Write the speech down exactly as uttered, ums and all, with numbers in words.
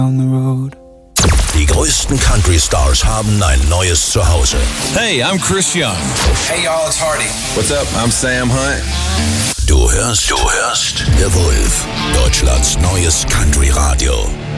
on the road. Die größten Country Stars haben ein neues Zuhause. Hey, I'm Chris Young. Hey y'all, it's Hardy. What's up? I'm Sam Hunt. Du hörst, du hörst The Wolf, Deutschlands neues Country Radio.